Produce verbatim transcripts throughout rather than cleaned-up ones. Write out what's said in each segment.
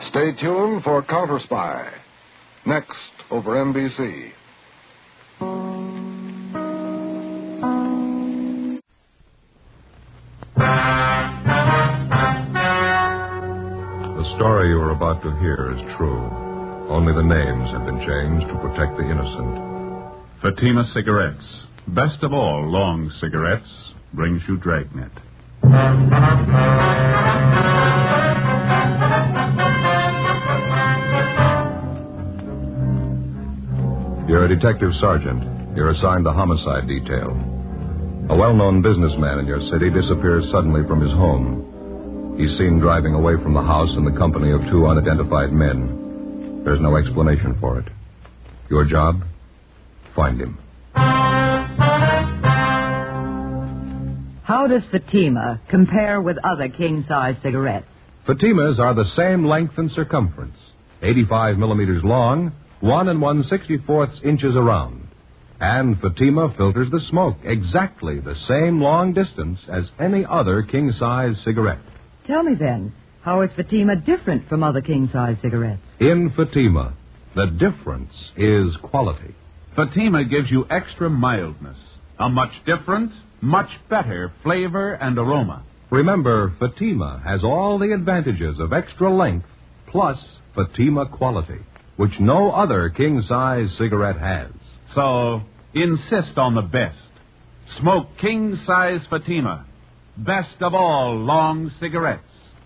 Stay tuned for Counter Spy. Next, over N B C. The story you are about to hear is true. Only the names have been changed to protect the innocent. Fatima Cigarettes, best of all long cigarettes, brings you Dragnet. You're a detective sergeant. You're assigned the homicide detail. A well-known businessman in your city disappears suddenly from his home. He's seen driving away from the house in the company of two unidentified men. There's no explanation for it. Your job? Find him. How does Fatima compare with other king-size cigarettes? Fatimas are the same length and circumference, eighty-five millimeters long, one and one sixty-fourths inches around. And Fatima filters the smoke exactly the same long distance as any other king-size cigarette. Tell me then, how is Fatima different from other king-size cigarettes? In Fatima, the difference is quality. Fatima gives you extra mildness, a much different, much better flavor and aroma. Remember, Fatima has all the advantages of extra length plus Fatima quality, which no other king-size cigarette has. So, insist on the best. Smoke king-size Fatima. Best of all long cigarettes.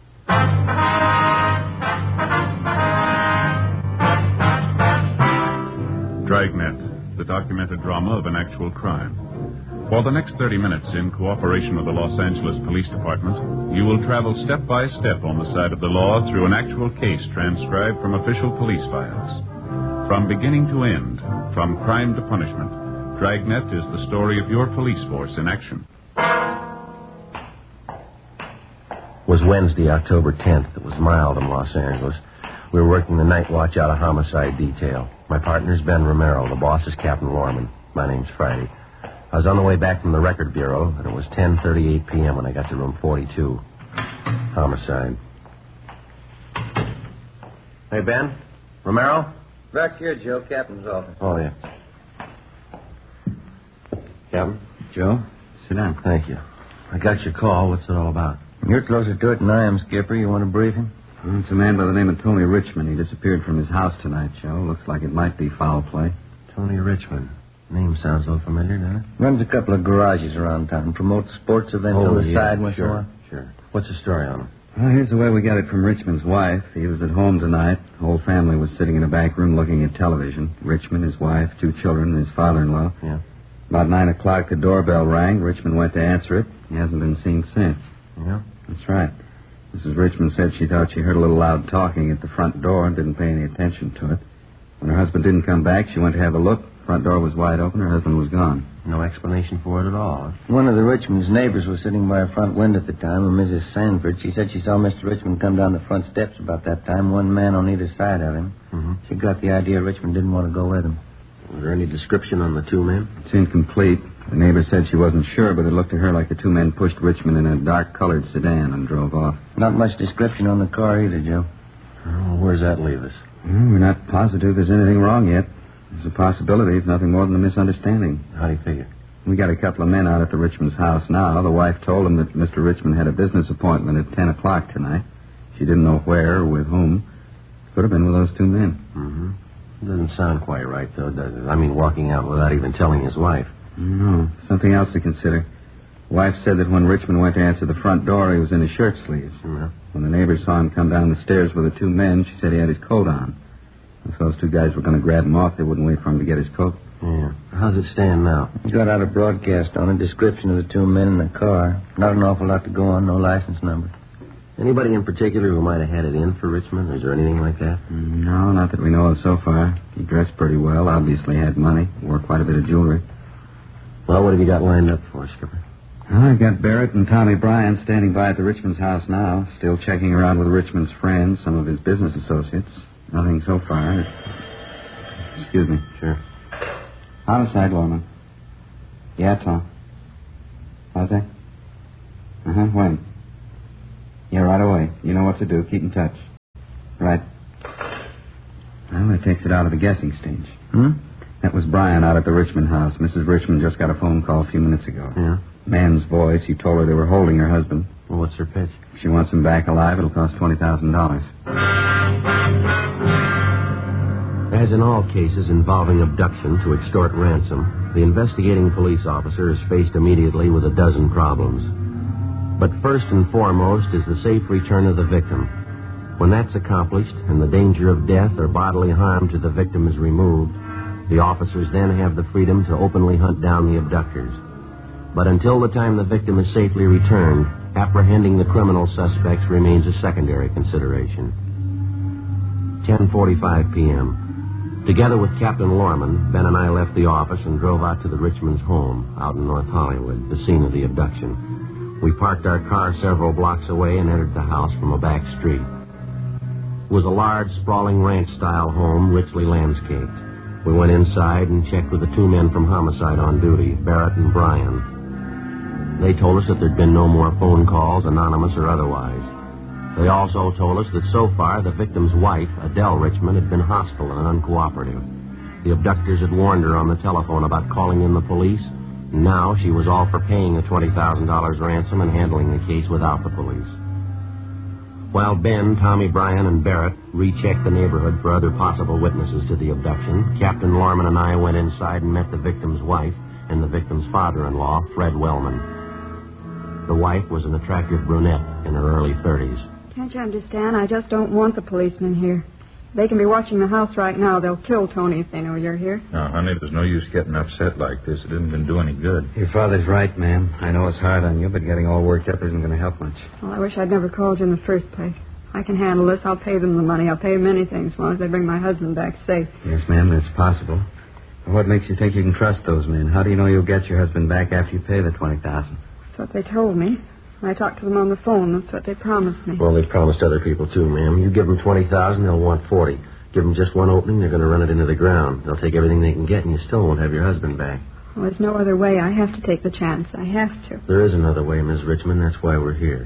Dragnet, the documented drama of an actual crime. For the next thirty minutes, in cooperation with the Los Angeles Police Department, you will travel step by step on the side of the law through an actual case transcribed from official police files. From beginning to end, from crime to punishment, Dragnet is the story of your police force in action. It was Wednesday, October tenth. It was mild in Los Angeles. We were working the night watch out of homicide detail. My partner's Ben Romero. The boss is Captain Lorman. My name's Friday. I was on the way back from the record bureau, and it was ten thirty-eight p.m. when I got to room forty-two. Homicide. Hey, Ben? Romero? Back here, Joe. Captain's office. Oh, yeah. Captain? Joe, sit down. Thank you. I got your call. What's it all about? You're closer to it than I am, Skipper. You want a briefing? Well, it's a man by the name of Tony Richmond. He disappeared from his house tonight, Joe. Looks like it might be foul play. Tony Richmond. Name sounds a little familiar, doesn't it? Runs a couple of garages around town. Promotes sports events oh, on the yeah, side once sure, in a while. Sure. What's the story on him? Well, here's the way we got it from Richmond's wife. He was at home tonight. The whole family was sitting in a back room looking at television. Richmond, his wife, two children, and his father-in-law. Yeah. About nine o'clock, the doorbell rang. Richmond went to answer it. He hasn't been seen since. Yeah? That's right. Missus Richmond said she thought she heard a little loud talking at the front door and didn't pay any attention to it. When her husband didn't come back, she went to have a look. Front door was wide open. Her husband was gone. No explanation for it at all. One of the Richmond's neighbors was sitting by her front window at the time, and Missus Sanford. She said she saw Mister Richmond come down the front steps about that time, one man on either side of him. Mm-hmm. She got the idea Richmond didn't want to go with him. Was there any description on the two men? It's incomplete. The neighbor said she wasn't sure, but it looked to her like the two men pushed Richmond in a dark-colored sedan and drove off. Not much description on the car either, Joe. Oh, where's that leave us? Well, we're not positive there's anything wrong yet. There's a possibility it's nothing more than a misunderstanding. How do you figure? We got a couple of men out at the Richmond's house now. The wife told them that Mister Richmond had a business appointment at ten o'clock tonight. She didn't know where or with whom. Could have been with those two men. Mm-hmm. It doesn't sound quite right, though, does it? I mean, walking out without even telling his wife. No, something else to consider. Wife said that when Richmond went to answer the front door, he was in his shirt sleeves. Yeah. When the neighbors saw him come down the stairs with the two men, she said he had his coat on. If those two guys were going to grab him off, they wouldn't wait for him to get his coat. Yeah. How's it stand now? We got out a broadcast on a description of the two men in the car. Not an awful lot to go on, no license number. Anybody in particular who might have had it in for Richmond? Is there anything like that? No, not that we know of so far. He dressed pretty well, obviously had money, wore quite a bit of jewelry. Well, what have you got lined up for, Skipper? Well, I've got Barrett and Tommy Bryan standing by at the Richmond's house now, still checking around with Richmond's friends, some of his business associates. Nothing so far. Excuse me. Sure. Homicide, Lorman. Yeah, Tom. How's that? Uh-huh, when? Yeah, right away. You know what to do. Keep in touch. Right. Well, that takes it out of the guessing stage. Hmm? That was Brian out at the Richmond house. Missus Richmond just got a phone call a few minutes ago. Yeah? Man's voice. He told her they were holding her husband. Well, what's her pitch? If she wants him back alive, it'll cost twenty thousand dollars. As in all cases involving abduction to extort ransom, the investigating police officer is faced immediately with a dozen problems. But first and foremost is the safe return of the victim. When that's accomplished and the danger of death or bodily harm to the victim is removed, the officers then have the freedom to openly hunt down the abductors. But until the time the victim is safely returned, apprehending the criminal suspects remains a secondary consideration. ten forty-five p.m. Together with Captain Lorman, Ben and I left the office and drove out to the Richmond's home out in North Hollywood, the scene of the abduction. We parked our car several blocks away and entered the house from a back street. It was a large, sprawling ranch-style home, richly landscaped. We went inside and checked with the two men from homicide on duty, Barrett and Bryan. They told us that there'd been no more phone calls, anonymous or otherwise. They also told us that so far the victim's wife, Adele Richmond, had been hostile and uncooperative. The abductors had warned her on the telephone about calling in the police, and now she was all for paying the twenty thousand dollars ransom and handling the case without the police. While Ben, Tommy, Bryan, and Barrett rechecked the neighborhood for other possible witnesses to the abduction, Captain Lorman and I went inside and met the victim's wife and the victim's father-in-law, Fred Wellman. The wife was an attractive brunette in her early thirties. Can't you understand? I just don't want the policemen here. They can be watching the house right now. They'll kill Tony if they know you're here. No, honey, there's no use getting upset like this. It isn't going to do any good. Your father's right, ma'am. I know it's hard on you, but getting all worked up isn't going to help much. Well, I wish I'd never called you in the first place. I can handle this. I'll pay them the money. I'll pay them anything as long as they bring my husband back safe. Yes, ma'am, that's possible. But what makes you think you can trust those men? How do you know you'll get your husband back after you pay the twenty thousand dollars? That's what they told me. I talked to them on the phone. That's what they promised me. Well, they promised other people, too, ma'am. You give them twenty thousand dollars, they'll want forty. Give them just one opening, they're going to run it into the ground. They'll take everything they can get, and you still won't have your husband back. Well, there's no other way. I have to take the chance. I have to. There is another way, Miss Richmond. That's why we're here.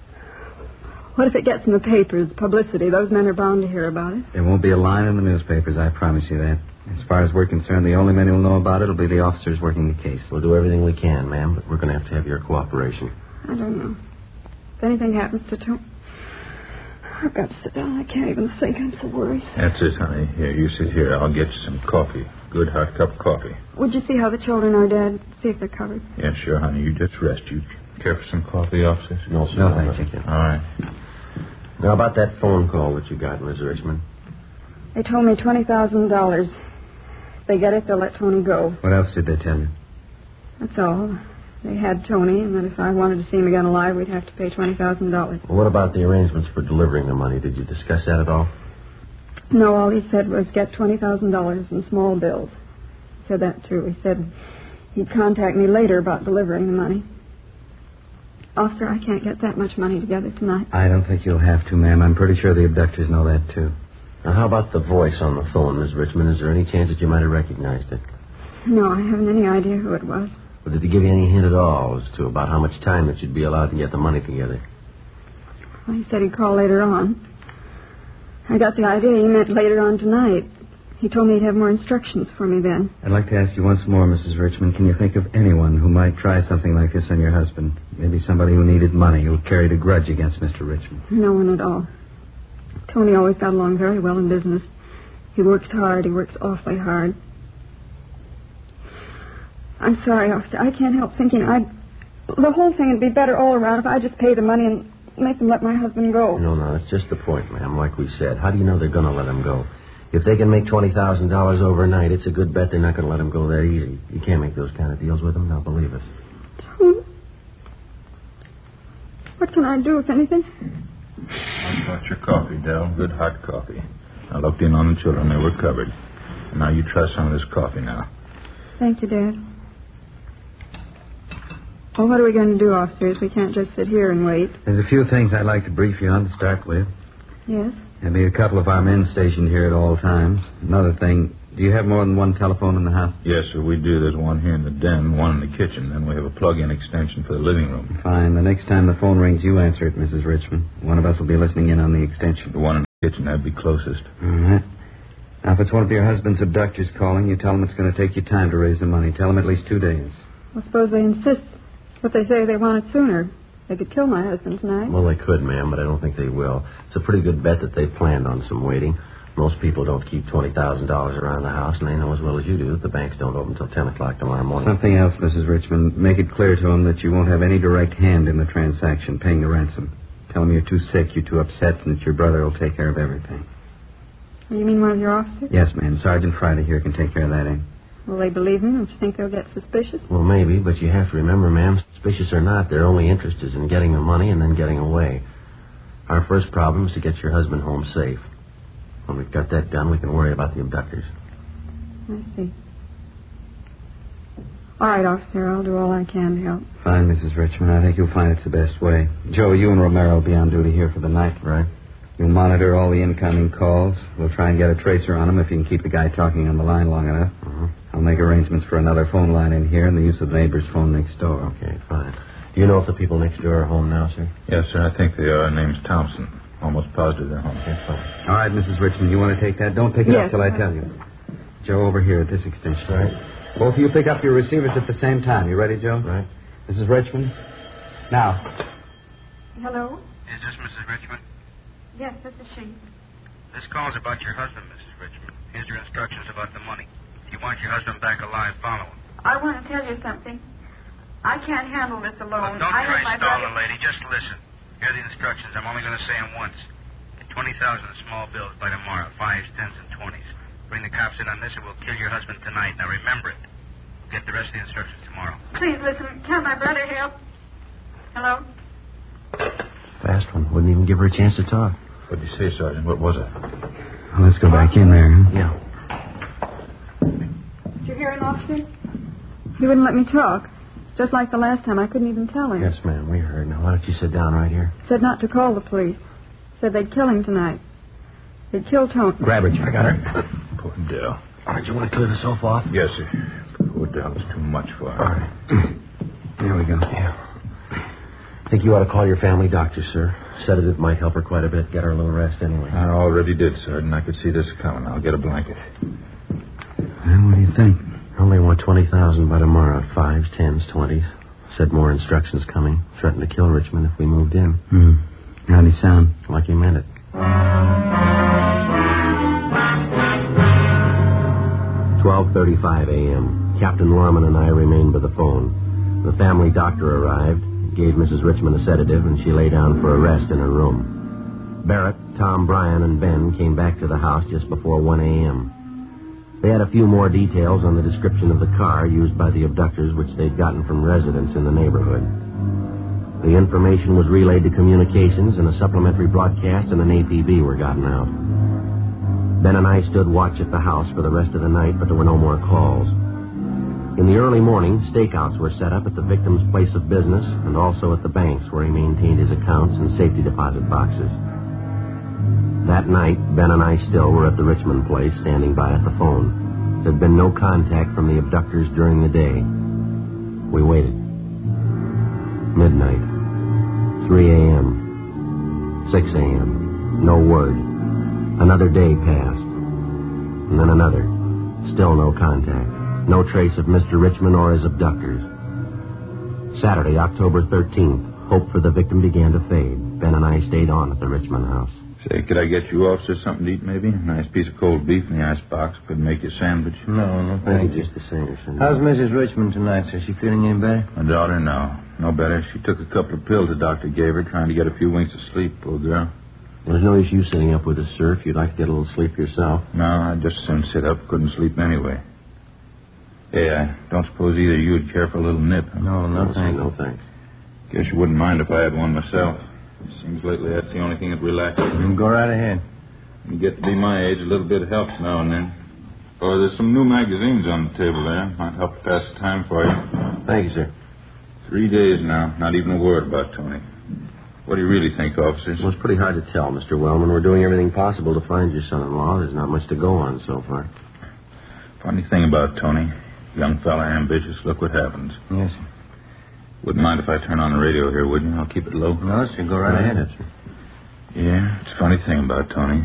What if it gets in the papers, publicity? Those men are bound to hear about it. There won't be a line in the newspapers, I promise you that. As far as we're concerned, the only men who'll know about it will be the officers working the case. We'll do everything we can, ma'am, but we're going to have to have your cooperation. I don't know. If anything happens to Tony, I've got to sit down. I can't even think. I'm so worried. That's it, honey. Here, you sit here. I'll get you some coffee. Good hot cup of coffee. Would you see how the children are, Dad? See if they're covered. Yeah, sure, honey. You just rest. You care for some coffee, officers? No, sir. No, thank you. All right. Now, about that phone call that you got, Miss Richmond. They told me twenty thousand dollars. If they get it, they'll let Tony go. What else did they tell you? That's all. They had Tony, and that if I wanted to see him again alive, we'd have to pay twenty thousand dollars. Well, what about the arrangements for delivering the money? Did you discuss that at all? No, all he said was get twenty thousand dollars in small bills. He said that, too. He said he'd contact me later about delivering the money. Officer, I can't get that much money together tonight. I don't think you'll have to, ma'am. I'm pretty sure the abductors know that, too. Now, how about the voice on the phone, Miss Richmond? Is there any chance that you might have recognized it? No, I haven't any idea who it was. Or did he give you any hint at all as to about how much time that you'd be allowed to get the money together? Well, he said he'd call later on. I got the idea he meant later on tonight. He told me he'd have more instructions for me then. I'd like to ask you once more, Missus Richmond, can you think of anyone who might try something like this on your husband? Maybe somebody who needed money, who carried a grudge against Mister Richmond. No one at all. Tony always got along very well in business. He works hard. He works awfully hard. I'm sorry, officer. I can't help thinking I'd... The whole thing would be better all around if I just pay the money and make them let my husband go. No, no, that's just the point, ma'am. Like we said, how do you know they're going to let him go? If they can make twenty thousand dollars overnight, it's a good bet they're not going to let him go that easy. You can't make those kind of deals with them, now believe us. What can I do, if anything? I got your coffee, Del. Good hot coffee. I looked in on the children. They were covered. Now you try some of this coffee now. Thank you, Dad. Well, what are we going to do, officers? We can't just sit here and wait. There's a few things I'd like to brief you on to start with. Yes? There'll be a couple of our men stationed here at all times. Another thing, do you have more than one telephone in the house? Yes, sir, we do. There's one here in the den, one in the kitchen. Then we have a plug-in extension for the living room. Fine. The next time the phone rings, you answer it, Missus Richmond. One of us will be listening in on the extension. The one in the kitchen, that'd be closest. All right. Now, if it's one of your husband's abductors calling, you tell them it's going to take you time to raise the money. Tell them at least two days. Well, suppose they insist, but they say they want it sooner. They could kill my husband tonight. Well, they could, ma'am, but I don't think they will. It's a pretty good bet that they planned on some waiting. Most people don't keep twenty thousand dollars around the house, and they know as well as you do that the banks don't open until ten o'clock tomorrow morning. Something else, Missus Richmond. Make it clear to them that you won't have any direct hand in the transaction, paying the ransom. Tell them you're too sick, you're too upset, and that your brother will take care of everything. You mean one of your officers? Yes, ma'am. Sergeant Friday here can take care of that, eh? Will they believe me? Don't you think they'll get suspicious? Well, maybe, but you have to remember, ma'am, suspicious or not, their only interest is in getting the money and then getting away. Our first problem is to get your husband home safe. When we've got that done, we can worry about the abductors. I see. All right, officer, I'll do all I can to help. Fine, Missus Richmond. I think you'll find it's the best way. Joe, you and Romero will be on duty here for the night. Right. You'll monitor all the incoming calls. We'll try and get a tracer on him if you can keep the guy talking on the line long enough. Uh-huh. I'll make arrangements for another phone line in here and the use of the neighbor's phone next door. Okay, fine. Do you know if the people next door are home now, sir? Yes, sir. I think they are. Name's Thompson. Almost positive they're home. Okay, fine. All right, Missus Richmond, you want to take that? Don't pick it Yes, up till I I- tell you. Joe, over here at this extension. Right. Both of you pick up your receivers at the same time. You ready, Joe? Right. Missus Richmond? Now. Hello? Is this Missus Richmond? Yes, this is she. This call's about your husband, Missus Richmond. Here's your instructions about the money. If you want your husband back alive, follow him. I want to tell you something. I can't handle this alone. Well, don't I try have my stalling, brother... lady. Just listen. Here are the instructions. I'm only going to say them once. Get twenty thousand in small bills by tomorrow. Fives, tens, and twenties. Bring the cops in on this, and we'll kill your husband tonight. Now remember it. Get the rest of the instructions tomorrow. Please listen. Can my brother help? Hello? Fast one. Wouldn't even give her a chance to talk. What did you say, Sergeant? What was it? Well, let's go back in there. Huh? Yeah. Did you hear him, officer? He wouldn't let me talk. Just like the last time, I couldn't even tell him. Yes, ma'am, we heard. Now, why don't you sit down right here? Said not to call the police. Said they'd kill him tonight. They'd kill Tony. Grab her, Jack. I got her. Poor Dell. All right, you want to clear the sofa off? Yes, sir. Poor Dell is too much for her. All right. Here we go. Yeah. I think you ought to call your family doctor, sir. Sedative might help her quite a bit. Get her a little rest anyway. I already did, Sergeant. I could see this coming. I'll get a blanket. Well, what do you think? Only want twenty thousand by tomorrow. Fives, tens, twenties. Said more instructions coming. Threatened to kill Richmond if we moved in. Hmm. How'd he sound? Like he meant it. twelve thirty-five a.m. Captain Lorman and I remained by the phone. The family doctor arrived, gave Missus Richmond a sedative, and she lay down for a rest in her room. Barrett, Tom, Bryan, and Ben came back to the house just before one a.m. They had a few more details on the description of the car used by the abductors, which they'd gotten from residents in the neighborhood. The information was relayed to communications, and a supplementary broadcast and an A P B were gotten out. Ben and I stood watch at the house for the rest of the night, but there were no more calls. In the early morning, stakeouts were set up at the victim's place of business and also at the banks where he maintained his accounts and safety deposit boxes. That night, Ben and I still were at the Richmond place, standing by at the phone. There had been no contact from the abductors during the day. We waited. Midnight. three a.m. six a.m. No word. Another day passed. And then another. Still no contact. No trace of Mister Richmond or his abductors. Saturday, October thirteenth. Hope for the victim began to fade. Ben and I stayed on at the Richmond house. Say, could I get you officers something to eat, maybe? A nice piece of cold beef in the icebox. Could make you a sandwich. No, no, thank you. Just the same. sir. How's Missus Richmond tonight, sir? She feeling any better? My daughter, no. No better. She took a couple of pills the doctor gave her, trying to get a few winks of sleep, poor girl. There's no use you sitting up with us, sir, if you'd like to get a little sleep yourself. No, I'd just as soon sit up. Couldn't sleep anyway. Hey, I don't suppose either of you would care for a little nip. Huh? No, no, No, sir, thank no you. thanks. Guess you wouldn't mind if I had one myself. Seems lately that's the only thing that relaxes me. Go right ahead. You get to be my age, a little bit helps now and then. Oh, there's some new magazines on the table there. Might help to pass the time for you. Thank you, sir. Three days now, not even a word about Tony. What do you really think, officers? Well, it's pretty hard to tell, Mister Wellman. We're doing everything possible to find your son-in-law. There's not much to go on so far. Funny thing about Tony. Young fella, ambitious. Look what happens. Yes, sir. Wouldn't mind if I turn on the radio here, would you? I'll keep it low. No, sir, go right ahead. That's right. Yeah, it's a funny thing about Tony.